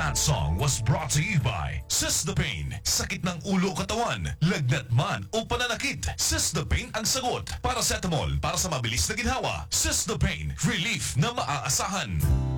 That song was brought to you by Sis-The-Pain. Sakit ng ulo o katawan, lagnat man o pananakit. Sis-The-Pain ang sagot. Paracetamol para sa mabilis na ginhawa. Sis-The-Pain, relief na maaasahan.